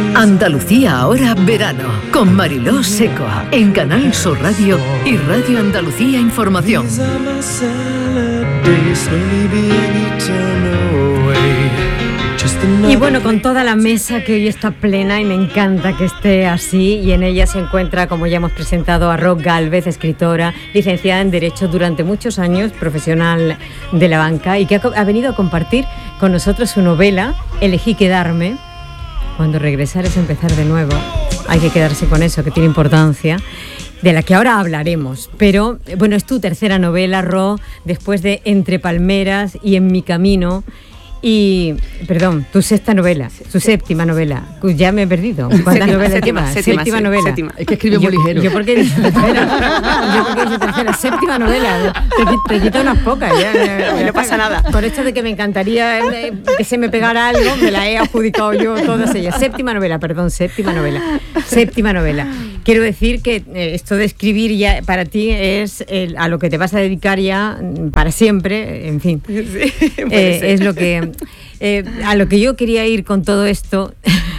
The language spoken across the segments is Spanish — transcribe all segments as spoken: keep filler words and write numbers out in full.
Andalucía ahora verano con Mariló Seco en Canal Sur Radio y Radio Andalucía Información. Y bueno, con toda la mesa que hoy está plena y me encanta que esté así, y en ella se encuentra, como ya hemos presentado, a Ro Gálvez, escritora, licenciada en Derecho durante muchos años, profesional de la banca, y que ha, ha venido a compartir con nosotros su novela Elegí quedarme. Cuando regresar es empezar de nuevo. Hay que quedarse con eso, que tiene importancia, de la que ahora hablaremos. Pero, bueno, es tu tercera novela, Ro, después de Entre palmeras y En mi camino. Y, perdón, tu sexta novela, tu séptima novela. Ya me he perdido. ¿Cuántas novelas séptima, llevas? Séptima, séptima sí, novela. Séptima. Es que escribe muy Yo, ligero. yo porque dice tercera. Yo porque dice tercera. Séptima novela. Te, qui- te quita unas pocas. Ya, ya, ya No pasa nada. Por esto de que me encantaría eh, que se me pegara algo, me la he adjudicado yo todas ellas. Séptima novela, perdón, séptima novela. Séptima novela. Quiero decir que eh, esto de escribir ya para ti es el, a lo que te vas a dedicar ya mm, para siempre, en fin. Sí, Eh, es lo que eh, a lo que yo quería ir con todo esto,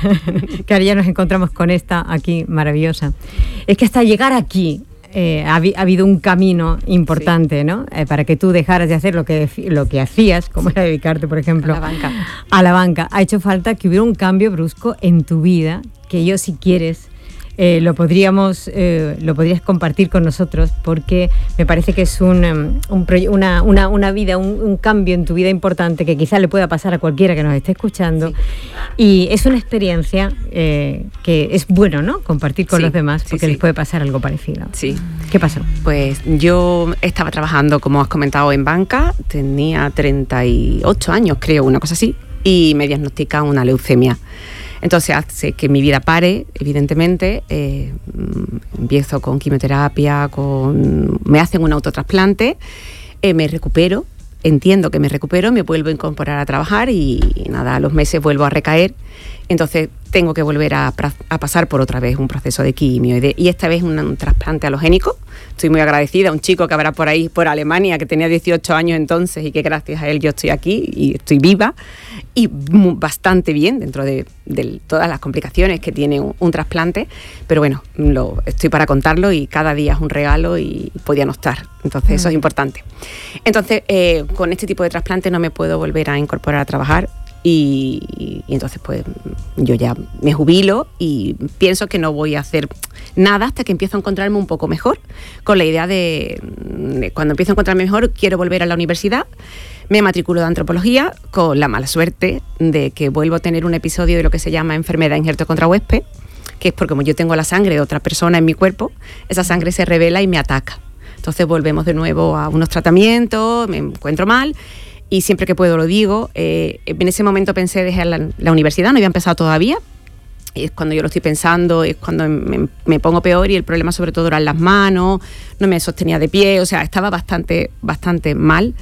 que ahora ya nos encontramos con esta aquí maravillosa, es que hasta llegar aquí eh, ha, ha habido un camino importante, sí, ¿no? Eh, para que tú dejaras de hacer lo que lo que hacías, como era dedicarte, por ejemplo, a la banca. A la banca. Ha hecho falta que hubiera un cambio brusco en tu vida, que yo, si quieres, Eh, lo podríamos eh, lo podrías compartir con nosotros, porque me parece que es un, un proye- una, una, una vida, un, un cambio en tu vida importante que quizás le pueda pasar a cualquiera que nos esté escuchando, sí. Y es una experiencia eh, que es bueno, ¿no?, compartir con sí, los demás, porque sí, les sí. puede pasar algo parecido. Sí. ¿Qué pasó? Pues yo estaba trabajando, como has comentado, en banca, tenía treinta y ocho años, creo, una cosa así, y me diagnostican una leucemia. Entonces hace que mi vida pare, evidentemente. Eh, empiezo con quimioterapia, con me hacen un autotrasplante, eh, me recupero, entiendo que me recupero, me vuelvo a incorporar a trabajar y, y nada, a los meses vuelvo a recaer. Entonces tengo que volver a, a pasar por otra vez un proceso de quimio y, de, y esta vez un, un trasplante alogénico. Estoy muy agradecida a un chico que habrá por ahí, por Alemania, que tenía dieciocho años entonces, y que gracias a él yo estoy aquí y estoy viva y muy, bastante bien dentro de, de todas las complicaciones que tiene un, un trasplante. Pero bueno, lo, estoy para contarlo y cada día es un regalo y podía no estar. Entonces mm. eso es importante. Entonces eh, con este tipo de trasplante no me puedo volver a incorporar a trabajar. Y, y entonces pues yo ya me jubilo y pienso que no voy a hacer nada hasta que empiezo a encontrarme un poco mejor, con la idea de, de cuando empiezo a encontrarme mejor quiero volver a la universidad. Me matriculo de antropología con la mala suerte de que vuelvo a tener un episodio de lo que se llama enfermedad injerto contra huésped, que es porque como yo tengo la sangre de otra persona en mi cuerpo, esa sangre se revela y me ataca. Entonces volvemos de nuevo a unos tratamientos, me encuentro mal. Y siempre que puedo lo digo. Eh, en ese momento pensé dejar la, la universidad, no había empezado todavía. Y es cuando yo lo estoy pensando, es cuando me, me pongo peor y el problema sobre todo eran las manos, no me sostenía de pie, o sea, estaba bastante, bastante mal.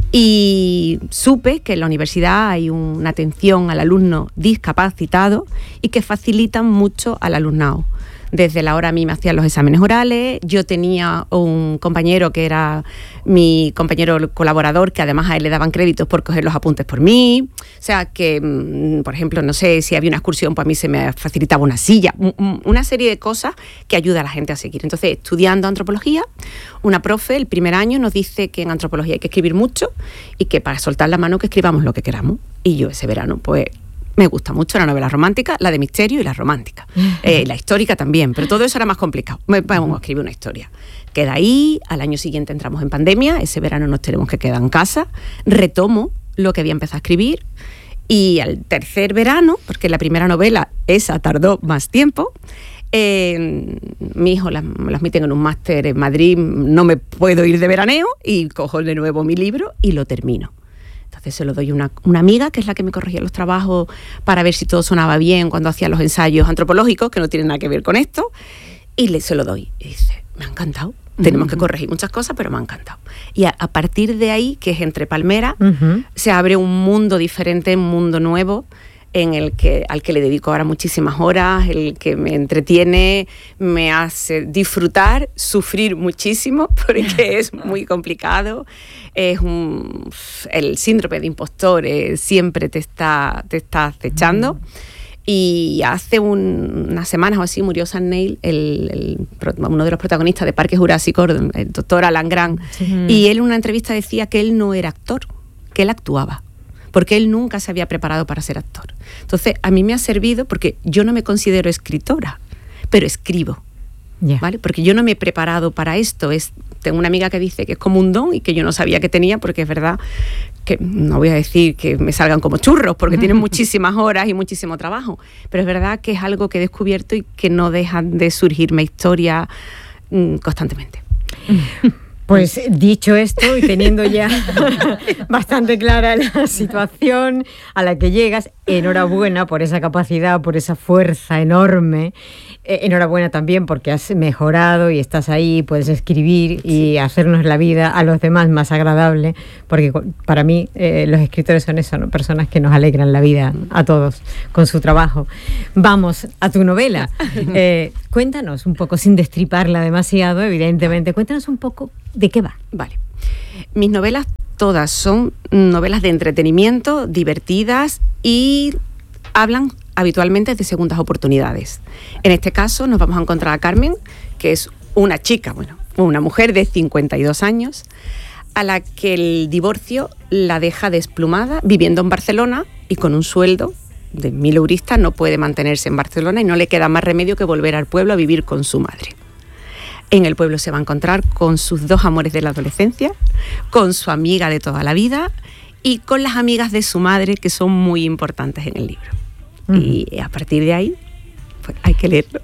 Y supe que en la universidad hay una atención al alumno discapacitado y que facilitan mucho al alumnado. Desde la hora a mí me hacían los exámenes orales, yo tenía un compañero que era mi compañero colaborador, que además a él le daban créditos por coger los apuntes por mí, o sea que, por ejemplo, no sé, si había una excursión, pues a mí se me facilitaba una silla, una serie de cosas que ayuda a la gente a seguir. Entonces, estudiando antropología, una profe el primer año nos dice que en antropología hay que escribir mucho y que para soltar la mano que escribamos lo que queramos. Y yo ese verano, pues, me gusta mucho la novela romántica, la de misterio y la romántica. Eh, la histórica también, pero todo eso era más complicado. Vamos a escribir una historia. Queda ahí, al año siguiente entramos en pandemia, ese verano nos tenemos que quedar en casa, retomo lo que había empezado a escribir y al tercer verano, porque la primera novela, esa tardó más tiempo, eh, mi hijo las, las meten en un máster en Madrid, no me puedo ir de veraneo y cojo de nuevo mi libro y lo termino. Entonces se lo doy a una, una amiga, que es la que me corregía los trabajos para ver si todo sonaba bien cuando hacía los ensayos antropológicos, que no tienen nada que ver con esto, y le, se lo doy. Y dice, me ha encantado. Uh-huh. Tenemos que corregir muchas cosas, pero me ha encantado. Y a, a partir de ahí, que es Entre palmeras, uh-huh, se abre un mundo diferente, un mundo nuevo, en el que, al que le dedico ahora muchísimas horas, el que me entretiene, me hace disfrutar, sufrir muchísimo, porque es muy complicado. Es un, el síndrome de impostor eh, siempre te está, te está acechando. Y hace un, unas semanas o así murió Sam Neill, el, el, uno de los protagonistas de Parque Jurásico, el doctor Alan Grant. Sí. Y él en una entrevista decía que él no era actor, que él actuaba, porque él nunca se había preparado para ser actor. Entonces, a mí me ha servido porque yo no me considero escritora, pero escribo. Yeah. ¿Vale? Porque yo no me he preparado para esto. Es, tengo una amiga que dice que es como un don y que yo no sabía que tenía, porque es verdad que no voy a decir que me salgan como churros, porque tienen muchísimas horas y muchísimo trabajo, pero es verdad que es algo que he descubierto y que no dejan de surgirme historias mmm, constantemente. Pues dicho esto y teniendo ya bastante clara la situación a la que llegas, enhorabuena por esa capacidad, por esa fuerza enorme. Eh, enhorabuena también porque has mejorado y estás ahí, puedes escribir y sí. hacernos la vida a los demás más agradable, porque para mí eh, los escritores son eso, ¿no? Personas que nos alegran la vida a todos con su trabajo. Vamos a tu novela. Eh, cuéntanos un poco, sin destriparla demasiado, evidentemente, cuéntanos un poco de qué va. Vale. Mis novelas todas son novelas de entretenimiento, divertidas y hablan habitualmente de segundas oportunidades. En este caso nos vamos a encontrar a Carmen, que es una chica, bueno, una mujer de cincuenta y dos años, a la que el divorcio la deja desplumada, viviendo en Barcelona y con un sueldo de mil euristas, no puede mantenerse en Barcelona y no le queda más remedio que volver al pueblo a vivir con su madre. En el pueblo se va a encontrar con sus dos amores de la adolescencia, con su amiga de toda la vida y con las amigas de su madre, que son muy importantes en el libro. Uh-huh. Y a partir de ahí, pues hay que leerlo.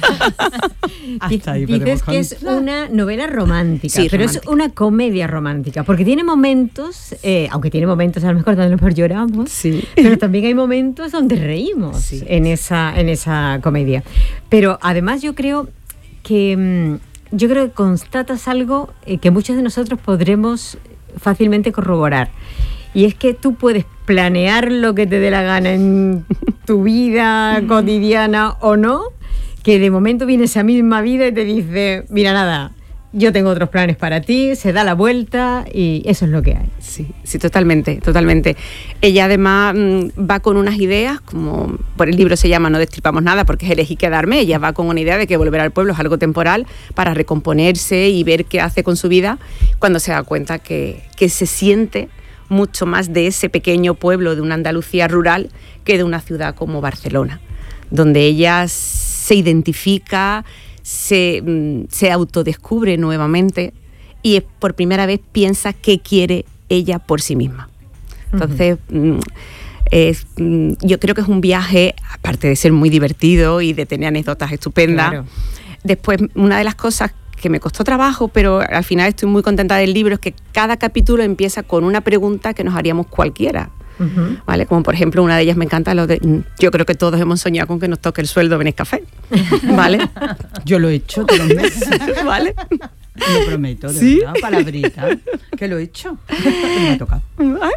Hasta ahí dices que es una novela romántica, sí, pero romántica. Es una comedia romántica, porque tiene momentos, eh, aunque tiene momentos a lo mejor donde a lo mejor lloramos, sí. pero también hay momentos donde reímos sí. en, esa, en esa comedia. Pero además yo creo que... Yo creo que constatas algo eh, que muchos de nosotros podremos fácilmente corroborar. Y es que tú puedes planear lo que te dé la gana en tu vida cotidiana o no, que de momento viene esa misma vida y te dice, mira nada, yo tengo otros planes para ti, se da la vuelta y eso es lo que hay. Sí, sí, totalmente, totalmente. Ella además mmm, va con unas ideas, como por el libro se llama No destripamos nada, porque es elegí quedarme. Ella va con una idea de que volver al pueblo es algo temporal para recomponerse y ver qué hace con su vida, cuando se da cuenta que, que se siente mucho más de ese pequeño pueblo de una Andalucía rural que de una ciudad como Barcelona, donde ella se identifica, se, se autodescubre nuevamente y por primera vez piensa qué quiere ella por sí misma. Entonces, uh-huh. es, yo creo que es un viaje, aparte de ser muy divertido y de tener anécdotas estupendas. Claro. Después, una de las cosas que me costó trabajo, pero al final estoy muy contenta del libro, es que cada capítulo empieza con una pregunta que nos haríamos cualquiera. Uh-huh. ¿Vale? Como por ejemplo, una de ellas me encanta, lo de, yo creo que todos hemos soñado con que nos toque el sueldo en Nescafé, ¿vale? Yo lo he hecho todos los meses. ¿Vale? Lo prometo, de ¿Sí? verdad, palabrita, que lo he hecho. Me ha tocado.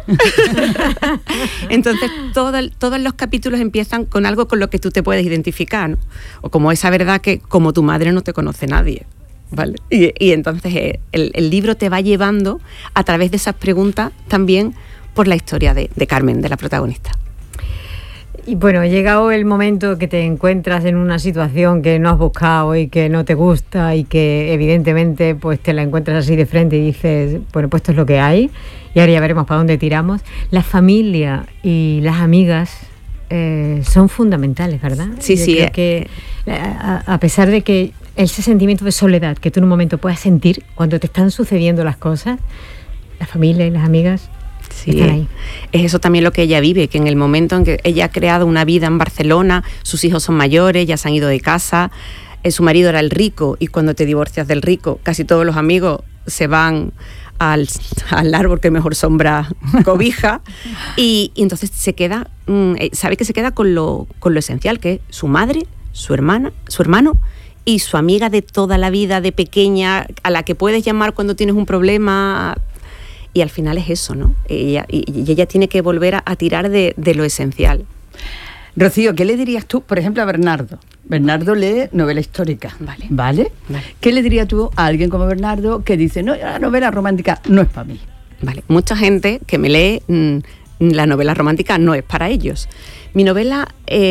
Entonces, todo, todos los capítulos empiezan con algo con lo que tú te puedes identificar, ¿no? O como esa verdad que como tu madre no te conoce nadie, ¿vale? Y, y entonces eh, el, el libro te va llevando a través de esas preguntas también por la historia de, de Carmen, de la protagonista. Y bueno, ha llegado el momento que te encuentras en una situación que no has buscado y que no te gusta y que evidentemente pues te la encuentras así de frente y dices, bueno, pues esto es lo que hay y ahora ya veremos para dónde tiramos. La familia y las amigas eh, son fundamentales, ¿verdad? Sí, Yo sí. creo Eh. que a, a pesar de que ese sentimiento de soledad que tú en un momento puedas sentir cuando te están sucediendo las cosas, la familia y las amigas... Sí, es, es eso también lo que ella vive, que en el momento en que ella ha creado una vida en Barcelona, sus hijos son mayores, ya se han ido de casa, eh, su marido era el rico y cuando te divorcias del rico, casi todos los amigos se van al, al árbol que mejor sombra cobija y, y entonces se queda, mm, sabe que se queda con lo, con lo esencial, que es su madre, su hermana, su hermano y su amiga de toda la vida, de pequeña, a la que puedes llamar cuando tienes un problema. Y al final es eso, ¿no? Ella, y, y ella tiene que volver a, a tirar de, de lo esencial. Rocío, ¿qué le dirías tú, por ejemplo, a Bernardo? Bernardo lee novela histórica, vale. ¿Vale? Vale. ¿Qué le dirías tú a alguien como Bernardo que dice, no, la novela romántica no es para mí? Vale, mucha gente que me lee mmm, la novela romántica no es para ellos. Mi novela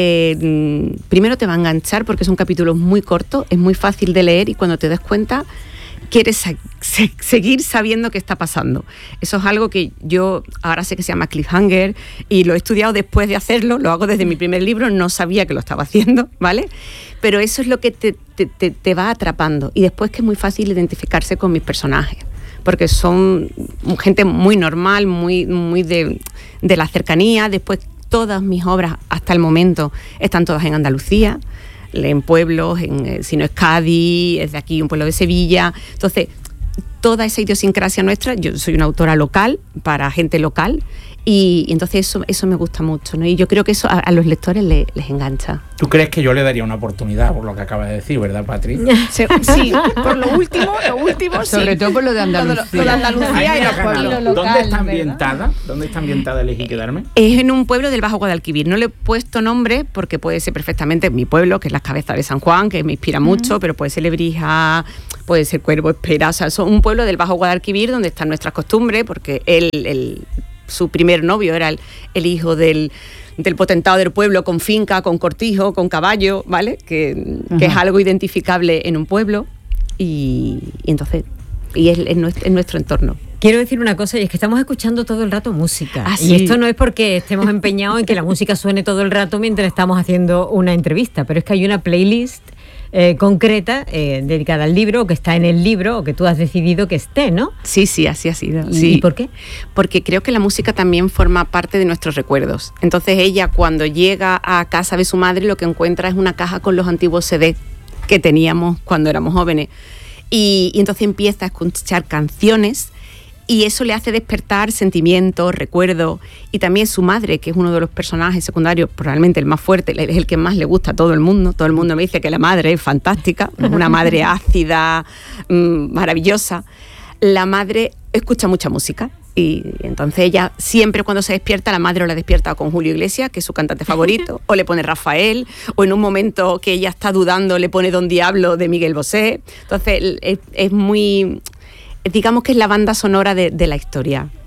eh, primero te va a enganchar porque son capítulos muy cortos, es muy fácil de leer y cuando te das cuenta quieres se- se- seguir sabiendo qué está pasando. Eso es algo que yo ahora sé que se llama cliffhanger y lo he estudiado después de hacerlo, lo hago desde mi primer libro, no sabía que lo estaba haciendo, ¿vale? Pero eso es lo que te, te, te, te va atrapando y después que es muy fácil identificarse con mis personajes porque son gente muy normal, muy, muy de, de la cercanía. Después todas mis obras hasta el momento están todas en Andalucía, en pueblos, en, si no es Cádiz, es de aquí un pueblo de Sevilla. Entonces, toda esa idiosincrasia nuestra, yo soy una autora local, para gente local, y, y entonces eso, eso me gusta mucho, ¿no? Y yo creo que eso a, a los lectores le, les engancha. ¿Tú crees que yo le daría una oportunidad por lo que acabas de decir, verdad, Patri? Sí, sí, por lo último, lo último, sí. Sobre todo por lo de Andalucía. Por lo de Andalucía Ay, y mira, los pueblos. Canal, ¿dónde está ambientada? ¿Dónde está ambientada Elegí Quedarme? Es en un pueblo del Bajo Guadalquivir. No le he puesto nombre porque puede ser perfectamente mi pueblo, que es Las Cabezas de San Juan, que me inspira mucho, uh-huh. pero puede ser Lebrija, puede ser Cuervo Espera. O sea, es un pueblo del Bajo Guadalquivir donde están nuestras costumbres, porque él, él, su primer novio era el, el hijo del, del potentado del pueblo, con finca, con cortijo, con caballo, ¿vale? Que, uh-huh. que es algo identificable en un pueblo. Y, y entonces, y es, es, nuestro, es nuestro entorno. Quiero decir una cosa, y es que estamos escuchando todo el rato música. Ah, y sí. esto no es porque estemos empeñados en que la música suene todo el rato mientras estamos haciendo una entrevista, pero es que hay una playlist eh, concreta eh, dedicada al libro, o que está en el libro, o que tú has decidido que esté, ¿no? Sí, sí, así ha sido. ¿Y, sí. ¿y por qué? Porque creo que la música también forma parte de nuestros recuerdos. Entonces ella, cuando llega a casa de su madre, lo que encuentra es una caja con los antiguos C D que teníamos cuando éramos jóvenes. Y, y entonces empieza a escuchar canciones y eso le hace despertar sentimientos, recuerdos. Y también su madre, que es uno de los personajes secundarios, probablemente el más fuerte, es el que más le gusta a todo el mundo. Todo el mundo me dice que la madre es fantástica, una madre ácida, mmm, maravillosa. La madre escucha mucha música y entonces ella siempre cuando se despierta, la madre o la despierta con Julio Iglesias, que es su cantante favorito, o le pone Rafael, o en un momento que ella está dudando le pone Don Diablo de Miguel Bosé. Entonces es, es muy... digamos que es la banda sonora de, de la historia.